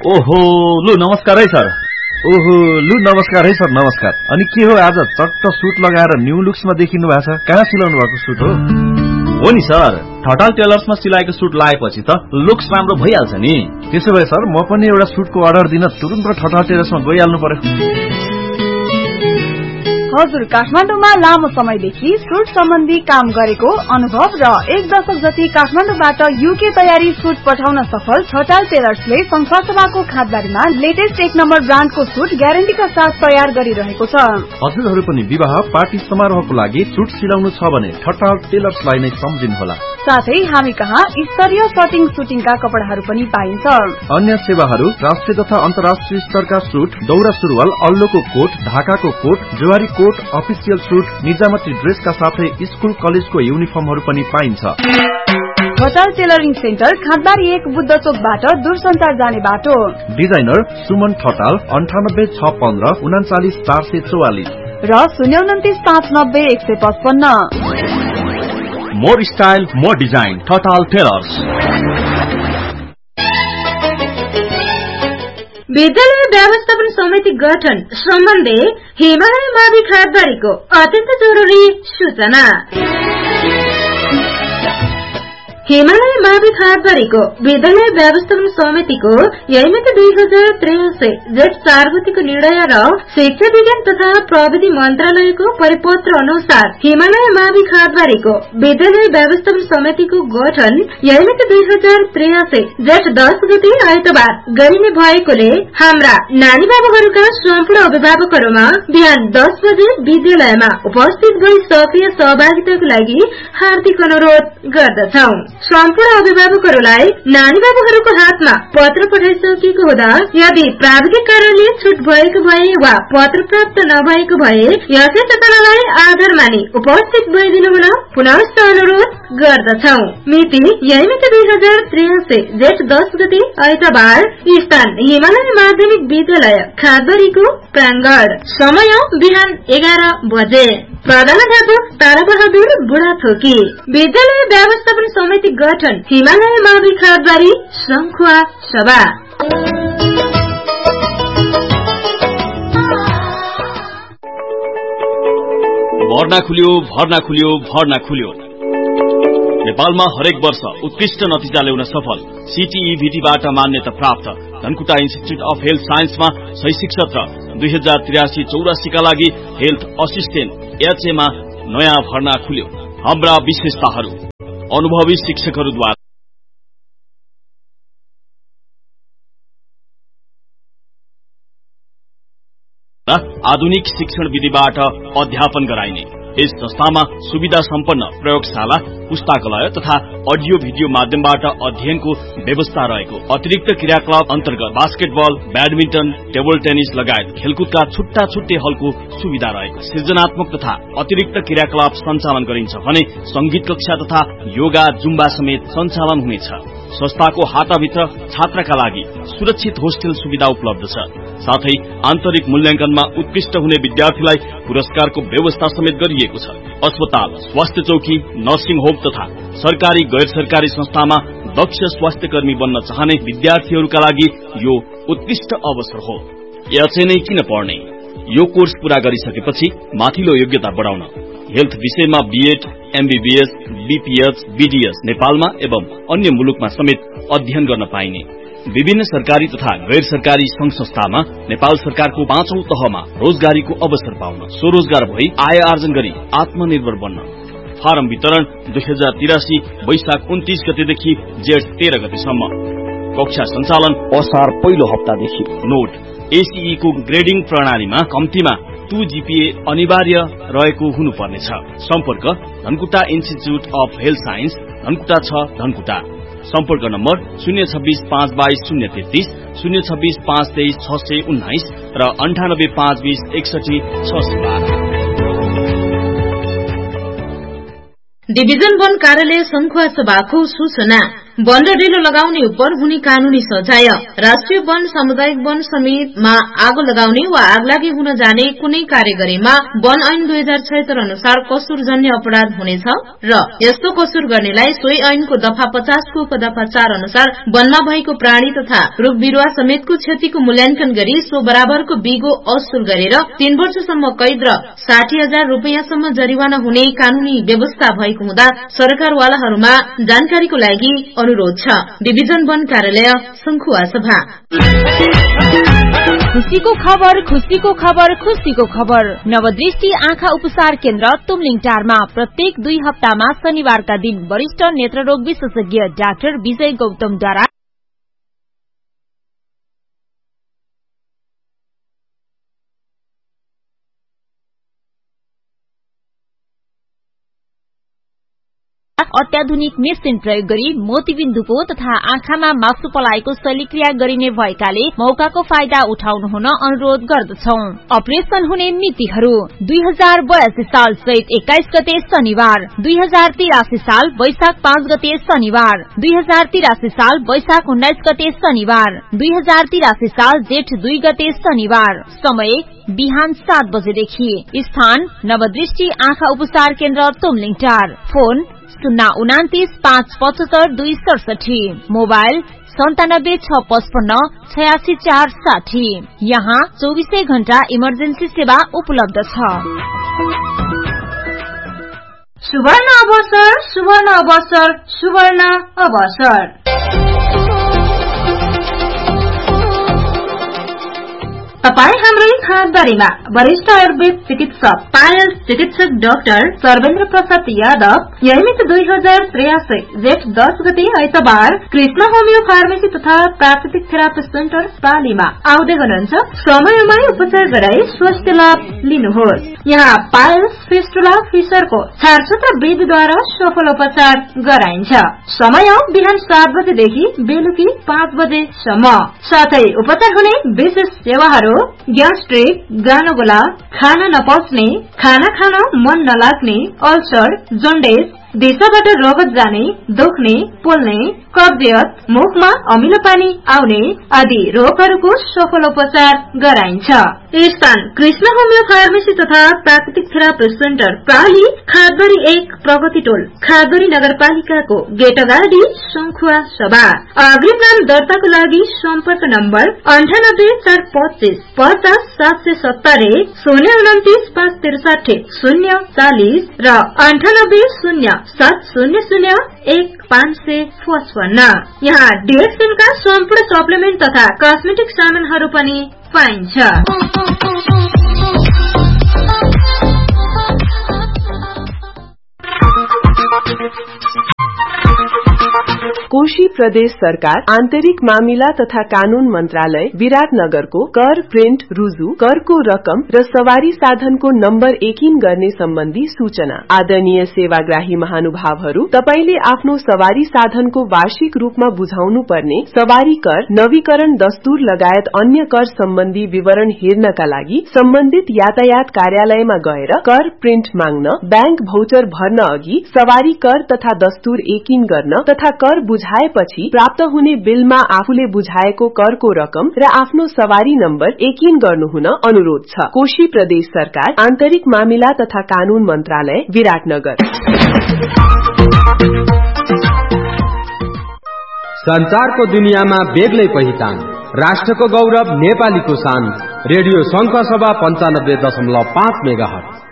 ओहो लु नमस्कार है सर। ओहो लु नमस्कार है सर, नमस्कार। अनि के हो आज चट्ट सुट लगाएर न्यू लुक्समा देखिनु भएको छ? कहाँ सिलाउनु भएको सुट हो? हो नि सर, ठटाल टेलर्समा सिलाएको सुट लगाएपछि त लुक्स राम्रो भइहाल्छ नि। त्यसो भए सर म पनि एउटा सुटको अर्डर दिन तुरुन्त ठटाल टेलर्समा गइहाल्नु पर्यो। हजुर, काठमाडौँमा लामो समयदेखि सुट सम्बन्धी काम गरेको अनुभव र 1 दशक जति काठमाडौँबाट युके तयारी सुट पठाउन सफल ठटाल टेलर्सले संघसभाको खातबारीमा लेटेस्ट 1 नम्बर ब्रान्डको सुट ग्यारेन्टीका साथ तयार गरिरहेको छ। हजुरहरू पनि विवाह पार्टी समारोहको लागि सुट सिलाउनु छ भने ठटाल टेलर्सलाई नै सम्झिनुहोला। साथै हामी कहाँ स्तरीय कटिङ सुटिङका कपडाहरू पनि पाइन्छ। अन्य सेवाहरू राष्ट्रिय तथा अन्तर्राष्ट्रिय स्तरका सुट, दौरा सुरुवाल, अल्लोको कोट, ढाकाको coat, Zuari coat, official suit, निजामती ड्रेसका साथै स्कुल कलेजको युनिफर्महरू पनि पाइन्छ। ठटाल टेलरिङ सेन्टर खातबारी 1 बुद्ध चोकबाट दूरसञ्चार जाने बाटो। डिजाइनर सुमन ठटाल 98 615 39 444 र 029 590 155। More style more design Thatal tailors. विद्यालय व्यवस्थापन समिति गठन सम्बन्धी हिमालय मावि खातबारीको अत्यन्त जरुरी सूचना। हिमालय मावि खातबारीको विद्यालय व्यवस्थापन समितिको यही 2083 जेठ 4 गतिको निर्णय र शिक्षा विज्ञान तथा प्रविधि मन्त्रालयको परिपत्र अनुसार हिमालय मावि खातबारीको विद्यालय व्यवस्थापन समितिको गठन यही 2083 जेठ 10 गते आइतबार गरिने भएकोले हाम्रा नानी बाबुहरूका सम्पूर्ण अभिभावकहरूमा बिहान 10 बजे विद्यालयमा उपस्थित भई सक्रिय सहभागिताको लागि हार्दिक अनुरोध गर्दछौं। सम्पूर्ण अभिभावकहरूलाई नानी बाबुहरूको हातमा पत्र पठाइसकेको हुँदा यदि प्राविधिक कारणले छुट भएको भए वा पत्र प्राप्त नभएको भए यसै सूचनालाई आधार मानि उपस्थित भइदिनु हुन पुनः अनुरोध गर्दछौं। मिति यही 2083 जेठ 10 गते आइतबार, स्थान हिमालय माध्यमिक विद्यालय खातबारीको प्राङ्गण, समय बिहान 11 बजे। प्रधानाध्यापक ताराबहादुर बुढाथोकी। विद्यालय व्यवस्थापन समिति गठन हिमालय मावि खातबारी संखुवा सभा। भर्ना खुल्यो। नेपालमा हरेक वर्ष उत्कृष्ट नतिजा ल्याउन सफल सीटीईभीटीबाट मान्यता प्राप्त धनकुटा इन्स्टिच्युट अफ हेल्थ साइन्समा शैक्षिक सत्र 2083-84 का लागि हेल्थ असिस्टेन्ट एचएमा नयाँ भर्ना खुल्यो। हाम्रा विशेषताहरू: अनुभवी शिक्षकहरूद्वारा आधुनिक शिक्षण विधिबाट अध्यापन गराइने। यस संस्थामा सुविधा सम्पन्न प्रयोगशाला, पुस्तकालय तथा अडियो भिडियो माध्यमबाट अध्ययनको व्यवस्था रहेको। अतिरिक्त क्रियाकलाप अन्तर्गत बास्केटबल, ब्याडमिन्टन, टेबल टेनिस लगायत खेलकुदका छुट्टा छुट्टै हलको सुविधा रहेको। सृजनात्मक तथा अतिरिक्त क्रियाकलाप सञ्चालन गरिन्छ भने संगीत कक्षा तथा योगा, जुम्बा समेत सञ्चालन हुनेछ। संस्थाको हाताभित्र छात्रका लागि सुरक्षित होस्टेल सुविधा उपलब्ध छ। साथै आन्तरिक मूल्याङ्कनमा उत्कृष्ट हुने विद्यार्थीलाई पुरस्कारको व्यवस्था समेत गरिएको छ। अस्पताल, स्वास्थ्य चौकी, नर्सिङ होम तथा सरकारी गैर सरकारी संस्थामा दक्ष स्वास्थ्य कर्मी बन्न चाहने विद्यार्थीहरूका लागि यो उत्कृष्ट अवसर हो। एचए नै किन पढ्ने? यो कोर्स पूरा गरिसकेपछि माथिल्लो योग्यता बढाउन हेल्थ विषयमा बीएड, एमबीबीएस, बीपीएच, बीडीएस नेपालमा एवं अन्य मुलुकमा समेत अध्ययन गर्न पाइने। विभिन्न सरकारी तथा गैर सरकारी संघ संस्थामा नेपाल सरकारको 5औं तहमा रोजगारीको अवसर पाउन, स्वरोजगार भई आय आर्जन गरी आत्मनिर्भर बन्न। फारम वितरण 2083 वैशाख 29 गतेदेखि जेठ 13 गतेसम्म। कक्षा सञ्चालन असार पहिलो हप्तादेखि। नोट: एसीई को ग्रेडिङ प्रणालीमा कम्तीमा 2 GPA अनिवार्य रहेको हुनुपर्नेछ। सम्पर्क Dhankuta institute of health science, Dhankuta 6, Dhankuta. सम्पर्क नम्बर 026 522 033, 026 523 619 र 98 520 61 612। डिभिजन 1 कार्यालय संखुवा सभाको सूचना। वन र डेलो लगाउने उपर हुने कानूनी सजाय। राष्ट्रिय वन सामुदायिक वन समितिमा आगो लगाउने वा आगलागी हुन जाने कुनै कार्य गरेमा वन ऐन 2076 अनुसार कसुरजन्य अपराध हुनेछ र यस्तो कसुर गर्नेलाई सोही ऐनको दफा 50 को उपदफा 4 अनुसार वनमा भएको प्राणी तथा रुख बिरुवा समेतको क्षतिको मूल्याङ्कन गरी सो बराबरको बिगो असुल गरेर 3 वर्षसम्म कैद र 60,000 रुपैयाँसम्म जरिवाना हुने कानूनी व्यवस्था भएको हुँदा सरकारवालाहरूमा जानकारीको लागि अनुरोध छ। डिभिजन वन कार्यालय संखुवा सभा। खुशीको खबर, खुशीको खबर, खुशीको खबर। नवदृष्टि आँखा उपचार केन्द्र तुमलिङ टारमा प्रत्येक 2 हप्तामा शनिबारका दिन वरिष्ठ नेत्ररोग विशेषज्ञ डाक्टर विजय गौतमद्वारा अत्याधुनिक मेसिन प्रयोग गरी मोतीबिन्दुको तथा आँखामा मासु पलाएको शल्यक्रिया गरिने भएकाले मौकाको फाइदा उठाउनु हुन अनुरोध गर्दछौं। अपरेशन हुने मितिहरू 2082 साल चैत 21 गते शनिबार, 2083 साल वैशाख 5 गते शनिबार, 2083 साल वैशाख 19 गते शनिबार, 2083 साल जेठ 2 गते शनिबार। समय बिहान 7 बजेदेखि। स्थान नवदृष्टि आँखा उपचार केन्द्र तुमलिङ टार। फोन 029 575 267। मोबाइल 97 655 86 460। यहाँ 24 घण्टा इमर्जेन्सी सेवा उपलब्ध छ। सुवर्ण अवसर, सुवर्ण अवसर, सुवर्ण अवसर। तपाई हाम्रो खाँदबारीमा वरिष्ठ आयुर्वेद चिकित्सक पायल चिकित्सक डाक्टर सर्वेन्द्र प्रसाद यादव यही 2083 जेठ 10 गते आइतबार कृष्ण होमियो फार्मेसी तथा प्राकृतिक थेरापी सेन्टर पालीमा आउँदै हुनुहुन्छ। समयमै उपचार गराई स्वास्थ्य लाभ लिनुहोस्। यहाँ पायल्स फिस्टुला फिसरको छारसूत्र विधिद्वारा सफल उपचार गराइन्छ। समय बिहान 7 बजेदेखि बेलुकी 5 बजेसम्म। साथै उपचार हुने विशेष सेवाहरू ग्यास्ट्रिक, गानोगोला, खाना नपच्ने, खाना खान मन नलाग्ने, अल्सर, जन्डिस, दिशाबाट रगत जाने, दुख्ने, पोल्ने, कब्जियत, मुखमा अमिलो पानी आउने आदि रोगहरूको सफल उपचार गराइन्छ। स्थान कृष्ण होमियो फार्मेसी तथा प्राकृतिक थेरापी सेन्टर प्राली, खादबारी 1 प्रगति टोल, खादबारी नगरपालिकाको गेट अगाडि संखुवा सभा। अग्रिम नाम दर्ताको लागि सम्पर्क नम्बर 98 425 50 770, 029 563 040 र 98 0 700 1 555। यहाँ डिएक्सएनका सम्पूर्ण सप्लिमेन्ट तथा कस्मेटिक सामानहरू पनि पाइन्छ। कोशी प्रदेश सरकार आन्तरिक मामिला तथा कानून मन्त्रालय विराटनगरको कर प्रिन्ट रुजु करको रकम र सवारी साधनको नम्बर एकिन गर्ने सम्बन्धी सूचना। आदरणीय सेवाग्राही महानुभावहरू, तपाईले आफ्नो सवारी साधनको वार्षिक रूपमा बुझाउनु पर्ने सवारी कर, नवीकरण दस्तुर लगायत अन्य कर सम्बन्धी विवरण हेर्नका लागि सम्बन्धित यातायात कार्यालयमा गएर कर प्रिन्ट माग्न, बैंक भौचर भर्न अघि सवारी कर तथा दस्तुर एकिन गर्न तथा कर बुझाएपछि प्राप्त हुने बिलमा आफूले बुझाएको करको रकम र आफ्नो सवारी नम्बर एकिन गर्नुहुन अनुरोध छ। कोशी प्रदेश सरकार आन्तरिक मामिला तथा कानून मन्त्रालय विराटनगर। संचारको दुनियाँमा बेग्लै पहिचान, राष्ट्रको गौरव, नेपालीको शान। रेडियो संघ सभा 95.5 मेगाहर्ज।